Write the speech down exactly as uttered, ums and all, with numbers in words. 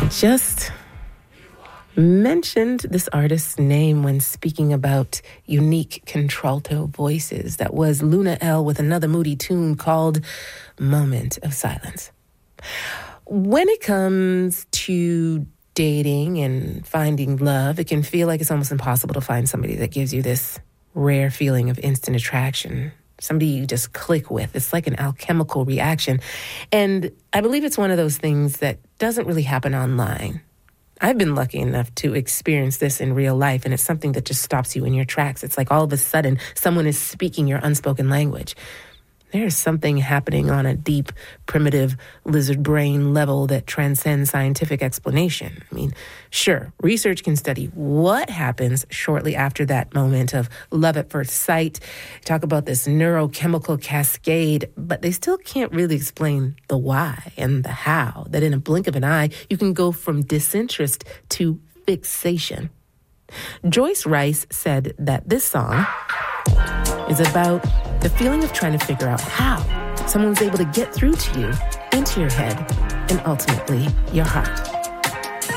Just mentioned this artist's name when speaking about unique contralto voices. That was Luna Elle with another moody tune called Moment of Silence. When it comes to dating and finding love, it can feel like it's almost impossible to find somebody that gives you this rare feeling of instant attraction. Somebody you just click with. It's like an alchemical reaction. And I believe it's one of those things that doesn't really happen online. I've been lucky enough to experience this in real life, and it's something that just stops you in your tracks. It's like all of a sudden someone is speaking your unspoken language. There's something happening on a deep, primitive lizard brain level that transcends scientific explanation. I mean, sure, research can study what happens shortly after that moment of love at first sight, talk about this neurochemical cascade, but they still can't really explain the why and the how, that in a blink of an eye, you can go from disinterest to fixation. Joyce Rice said that this song is about the feeling of trying to figure out how someone was able to get through to you, into your head, and ultimately your heart.